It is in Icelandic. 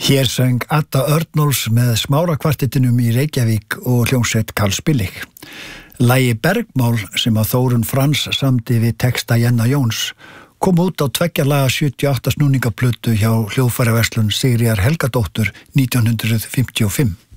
Hér söng Adda Örnóls með Smárakvartettinum í Reykjavík og hljómsveit Karls Billig. Lagi Bergmál sem að Þórunn Frans samdi við texta Jenna Jóns kom út á 2 laga 78 snúningaplötu hjá hljóðfæraverslun Sigríðar Helgadóttur 1955.